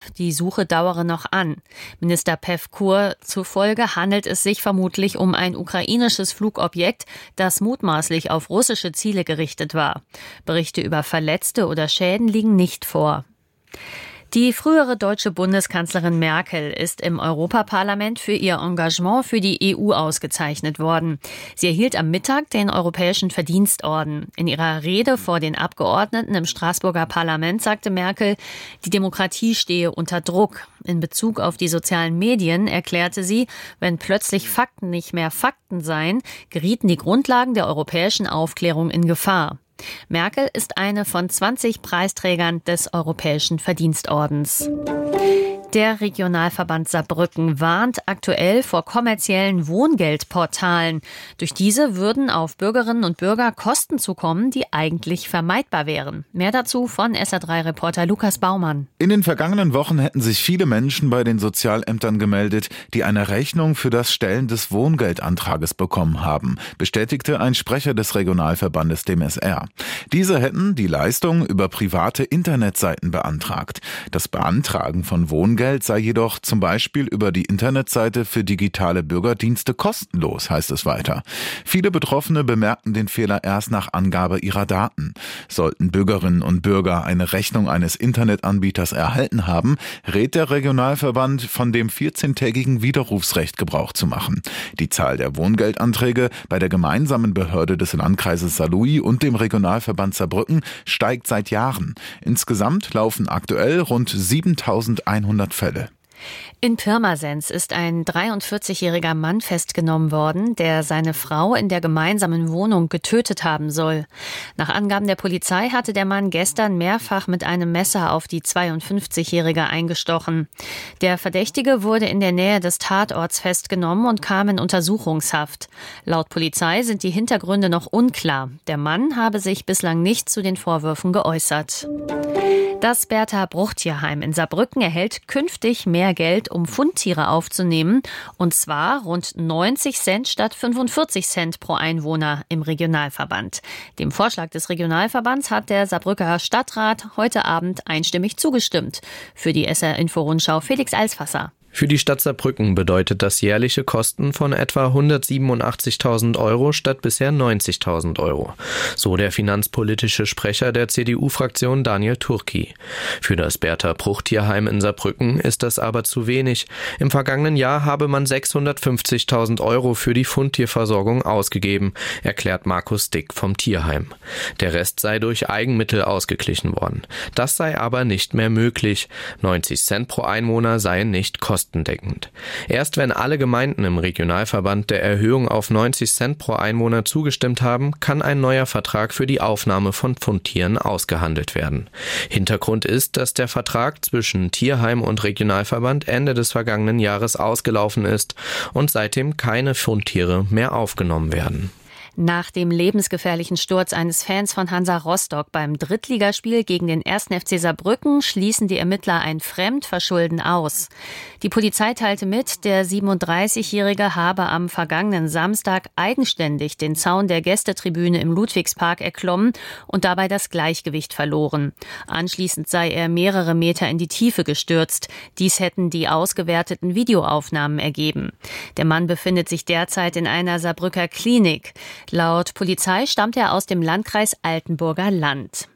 die Suche dauere noch an. Minister Pevkur zufolge handelt es sich vermutlich um ein ukrainisches Flugobjekt, das mutmaßlich auf russische Ziele gerichtet war. Berichte über Verletzte oder Schäden liegen nicht vor. Die frühere deutsche Bundeskanzlerin Merkel ist im Europaparlament für ihr Engagement für die EU ausgezeichnet worden. Sie erhielt am Mittag den Europäischen Verdienstorden. In ihrer Rede vor den Abgeordneten im Straßburger Parlament sagte Merkel, die Demokratie stehe unter Druck. In Bezug auf die sozialen Medien erklärte sie, wenn plötzlich Fakten nicht mehr Fakten seien, gerieten die Grundlagen der europäischen Aufklärung in Gefahr. Merkel ist eine von 20 Preisträgern des Europäischen Verdienstordens. Der Regionalverband Saarbrücken warnt aktuell vor kommerziellen Wohngeldportalen. Durch diese würden auf Bürgerinnen und Bürger Kosten zukommen, die eigentlich vermeidbar wären. Mehr dazu von SR3-Reporter Lukas Baumann. In den vergangenen Wochen hätten sich viele Menschen bei den Sozialämtern gemeldet, die eine Rechnung für das Stellen des Wohngeldantrages bekommen haben, bestätigte ein Sprecher des Regionalverbandes dem SR. Diese hätten die Leistung über private Internetseiten beantragt. Das Beantragen von Wohngeld sei jedoch zum Beispiel über die Internetseite für digitale Bürgerdienste kostenlos, heißt es weiter. Viele Betroffene bemerkten den Fehler erst nach Angabe ihrer Daten. Sollten Bürgerinnen und Bürger eine Rechnung eines Internetanbieters erhalten haben, rät der Regionalverband, von dem 14-tägigen Widerrufsrecht Gebrauch zu machen. Die Zahl der Wohngeldanträge bei der gemeinsamen Behörde des Landkreises Saarlouis und dem Regionalverband Saarbrücken steigt seit Jahren. Insgesamt laufen aktuell rund 7.100 Fälle. In Pirmasens ist ein 43-jähriger Mann festgenommen worden, der seine Frau in der gemeinsamen Wohnung getötet haben soll. Nach Angaben der Polizei hatte der Mann gestern mehrfach mit einem Messer auf die 52-jährige eingestochen. Der Verdächtige wurde in der Nähe des Tatorts festgenommen und kam in Untersuchungshaft. Laut Polizei sind die Hintergründe noch unklar. Der Mann habe sich bislang nicht zu den Vorwürfen geäußert. Das Bertha-Bruch-Tierheim in Saarbrücken erhält künftig mehr Geld, um Fundtiere aufzunehmen, und zwar rund 90 Cent statt 45 Cent pro Einwohner im Regionalverband. Dem Vorschlag des Regionalverbands hat der Saarbrücker Stadtrat heute Abend einstimmig zugestimmt. Für die SR-Info-Rundschau Felix Alsfasser. Für die Stadt Saarbrücken bedeutet das jährliche Kosten von etwa 187.000 € statt bisher 90.000 €. So der finanzpolitische Sprecher der CDU-Fraktion Daniel Turki. Für das Bertha-Bruch-Tierheim in Saarbrücken ist das aber zu wenig. Im vergangenen Jahr habe man 650.000 € für die Fundtierversorgung ausgegeben, erklärt Markus Dick vom Tierheim. Der Rest sei durch Eigenmittel ausgeglichen worden. Das sei aber nicht mehr möglich. 90 Cent pro Einwohner seien nicht kostendeckend. Erst wenn alle Gemeinden im Regionalverband der Erhöhung auf 90 Cent pro Einwohner zugestimmt haben, kann ein neuer Vertrag für die Aufnahme von Fundtieren ausgehandelt werden. Hintergrund ist, dass der Vertrag zwischen Tierheim und Regionalverband Ende des vergangenen Jahres ausgelaufen ist und seitdem keine Fundtiere mehr aufgenommen werden. Nach dem lebensgefährlichen Sturz eines Fans von Hansa Rostock beim Drittligaspiel gegen den 1. FC Saarbrücken schließen die Ermittler ein Fremdverschulden aus. Die Polizei teilte mit, der 37-Jährige habe am vergangenen Samstag eigenständig den Zaun der Gästetribüne im Ludwigspark erklommen und dabei das Gleichgewicht verloren. Anschließend sei er mehrere Meter in die Tiefe gestürzt. Dies hätten die ausgewerteten Videoaufnahmen ergeben. Der Mann befindet sich derzeit in einer Saarbrücker Klinik. Laut Polizei stammt er aus dem Landkreis Altenburger Land.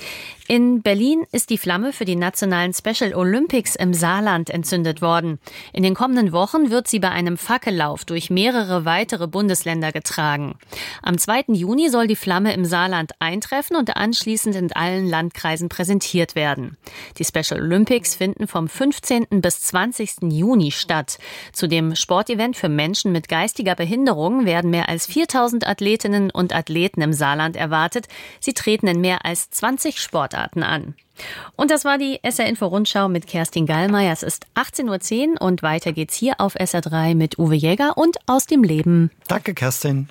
In Berlin ist die Flamme für die nationalen Special Olympics im Saarland entzündet worden. In den kommenden Wochen wird sie bei einem Fackellauf durch mehrere weitere Bundesländer getragen. Am 2. Juni soll die Flamme im Saarland eintreffen und anschließend in allen Landkreisen präsentiert werden. Die Special Olympics finden vom 15. bis 20. Juni statt. Zu dem Sportevent für Menschen mit geistiger Behinderung werden mehr als 4.000 Athletinnen und Athleten im Saarland erwartet. Sie treten in mehr als 20 Sportarten an. Und das war die SR-Info-Rundschau mit Kerstin Gallmeier. Es ist 18:10 Uhr und weiter geht's hier auf SR3 mit Uwe Jäger und Aus dem Leben. Danke, Kerstin.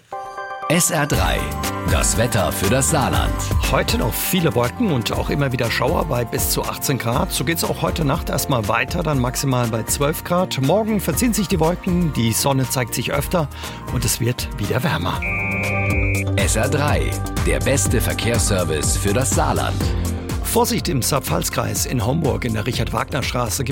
SR3, das Wetter für das Saarland. Heute noch viele Wolken und auch immer wieder Schauer bei bis zu 18 Grad. So geht's auch heute Nacht erstmal weiter, dann maximal bei 12 Grad. Morgen verziehen sich die Wolken, die Sonne zeigt sich öfter und es wird wieder wärmer. SR3, der beste Verkehrsservice für das Saarland. Vorsicht im Saar-Pfalz-Kreis in Homburg in der Richard-Wagner-Straße gibt